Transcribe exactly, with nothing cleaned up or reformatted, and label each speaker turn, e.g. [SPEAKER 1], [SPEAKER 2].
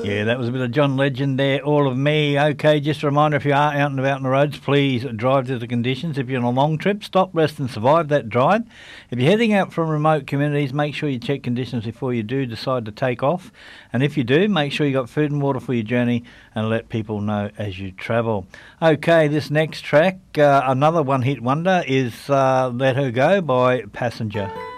[SPEAKER 1] Yeah, that was a bit of John Legend there, All of Me. Okay, just a reminder, if you are out and about on the roads, please drive to the conditions. If you're on a long trip, stop, rest and survive that drive. If you're heading out from remote communities, make sure you check conditions before you do decide to take off. And if you do, make sure you got food and water for your journey and let people know as you travel. Okay, this next track, uh, another one-hit wonder, is uh, Let Her Go by Passenger.